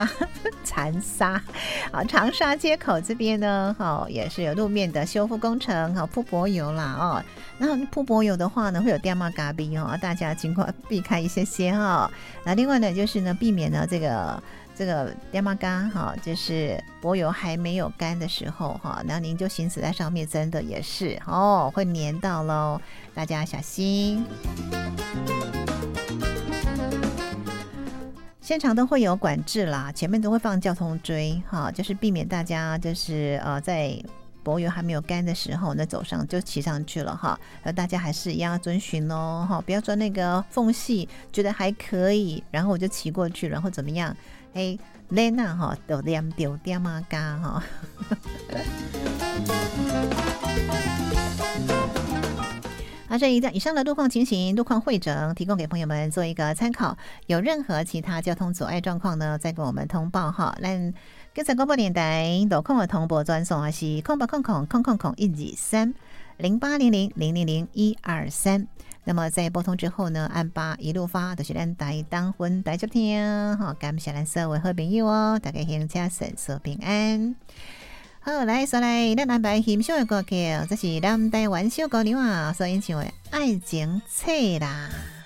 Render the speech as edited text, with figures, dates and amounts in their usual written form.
残沙。好，长沙街口这边呢，也是有路面的修复工程，铺柏油啦哦。然后铺柏油的话呢，会有电马咖啡哦，大家尽快避开一些哈。那另外呢，就是呢，避免呢这个电马咖就是柏油还没有干的时候然后您就行驶在上面，真的也是会粘到咯，大家小心。现场都会有管制啦，前面都会放交通锥就是避免大家就是在柏油还没有干的时候呢走上就骑上去了大家还是一样要遵循哦不要钻那个缝隙，觉得还可以，然后我就骑过去，然后怎么样？哎，累呐都黏丢掉嘛嘎这以上的路况情形、路况汇整，提供给朋友们做一个参考。有任何其他交通阻碍状况呢，再跟我们通报哈。咱跟着广播电台路况的同步专线是0800-1230800-000-123。那么在拨通之后呢，按8一路发，就是咱台当分台接听感谢咱所有好朋友哦，大家行车顺遂平安。好，来，再来，咱安排欣赏的歌曲，这是咱台湾小姑娘所演唱的《爱情册》啦。